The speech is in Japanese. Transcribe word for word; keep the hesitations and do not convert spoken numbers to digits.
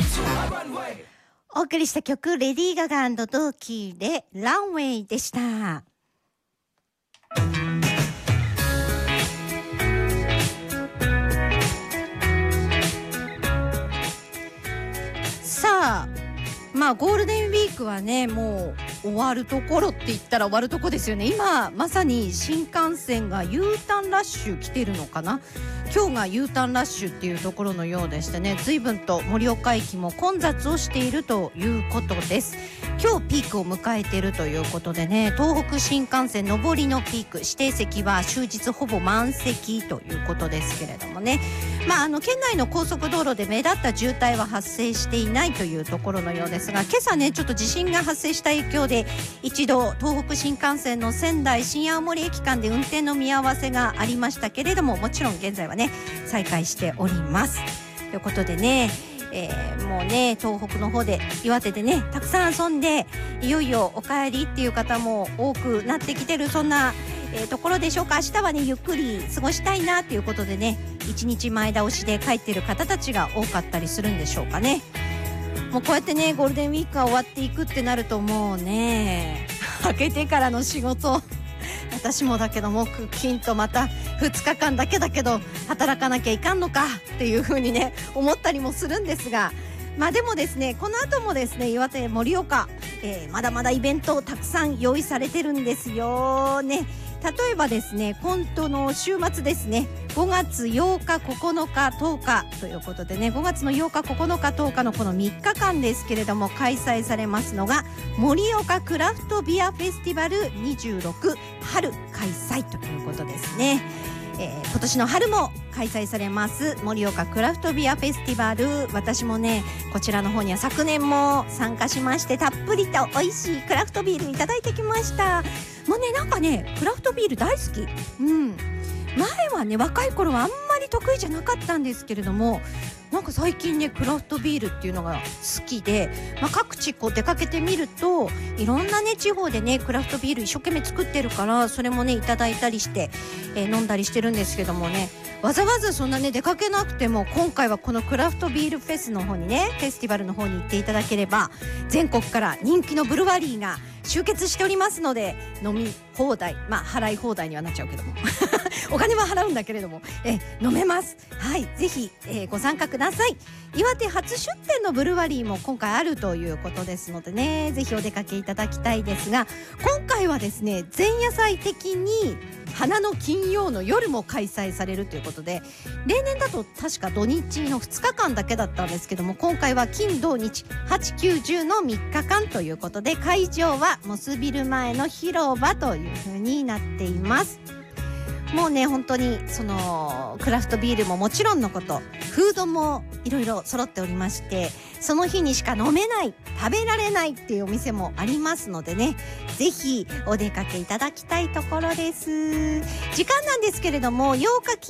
お送りした曲、レディー・ガガ&ドーキーでランウェイでした。さあ、まあゴールデンウィークはね、もう終わるところって言ったら終わるとこですよね。今まさに新幹線が U ターンラッシュ来てるのかな。今日が U ターンラッシュっていうところのようでしてね、随分と盛岡駅も混雑をしているということです。今日ピークを迎えているということでね、東北新幹線上りのピーク、指定席は終日ほぼ満席ということですけれどもね、まあ、あの県内の高速道路で目立った渋滞は発生していないというところのようですが、今朝ねちょっと地震が発生した影響で一度東北新幹線の仙台新青森駅間で運転の見合わせがありましたけれども、もちろん現在はね再開しておりますということでね、えー、もうね東北の方で岩手でねたくさん遊んでいよいよお帰りっていう方も多くなってきてる、そんな、えー、ところでしょうか。明日はねゆっくり過ごしたいなということでね、一日前倒しで帰ってる方たちが多かったりするんでしょうかね。もうこうやってねゴールデンウィークが終わっていくってなると、もうね明けてからの仕事、私もだけど木金とまたふつかかんだけだけど働かなきゃいかんのかっていう風にね思ったりもするんですが、まあでもですね、この後もですね岩手盛岡、えー、まだまだイベントたくさん用意されてるんですよね。例えばですね、今度の週末ですね、ごがつようかここのかとおかということでね、ごがつのようかここのかとおかのこのみっかかんですけれども開催されますのが盛岡クラフトビアフェスティバルにじゅうろく春開催ということですね。えー、今年の春も開催されます盛岡クラフトビアフェスティバル、私もねこちらの方には昨年も参加しまして、たっぷりと美味しいクラフトビールいただいてきました。もうねなんかねクラフトビール大好き。うん前はね若い頃はあんまり得意じゃなかったんですけれども、なんか最近ねクラフトビールっていうのが好きで、まあ、各地こう出かけてみるといろんなね地方でねクラフトビール一生懸命作ってるから、それもねいただいたりして、えー、飲んだりしてるんですけどもね、わざわざそんなね出かけなくても今回はこのクラフトビールフェスの方にねフェスティバルの方に行っていただければ、全国から人気のブルワリーが集結しておりますので、飲み放題、まあ払い放題にはなっちゃうけどもお金は払うんだけれどもえ飲めます。はい、ぜひ、えー、ご参加ください。岩手初出店のブルワリーも今回あるということですのでね、ぜひお出かけいただきたいですが、今回はですね前夜祭的に花の金曜の夜も開催されるということで、例年だと確か土日のふつかかんだけだったんですけども、今回は金土日はち、きゅう、じゅうのみっかかんということで、会場はモスビル前の広場という風になっています。もうね本当にそのクラフトビールももちろんのこと、フードもいろいろ揃っておりまして、その日にしか飲めない食べられないっていうお店もありますのでね、ぜひお出かけいただきたいところです。時間なんですけれどもようか